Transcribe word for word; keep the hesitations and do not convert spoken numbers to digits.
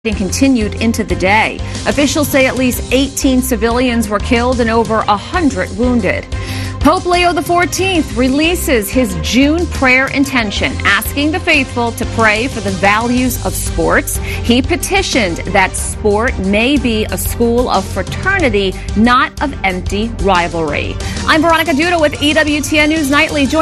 Continued into the day. Officials say at least eighteen civilians were killed and over one hundred wounded. Pope Leo the fourteenth releases his June prayer intention, asking the faithful to pray for the values of sports. He petitioned that sport may be a school of fraternity, not of empty rivalry. I'm Veronica Duda with E W T N News Nightly. Join